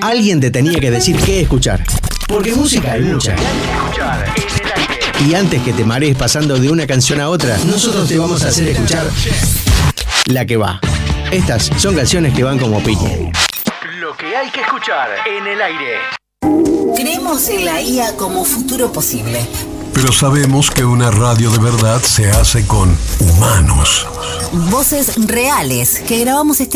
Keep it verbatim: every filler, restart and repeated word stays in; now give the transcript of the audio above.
Alguien te tenía que decir qué escuchar. Porque música hay mucha. Y antes que te marees pasando de una canción a otra, nosotros te vamos a hacer escuchar la que va. Estas son canciones que van como piña. Lo que hay que escuchar en el aire. Creemos en la I A como futuro posible. Pero sabemos que una radio de verdad se hace con humanos. Voces reales que grabamos este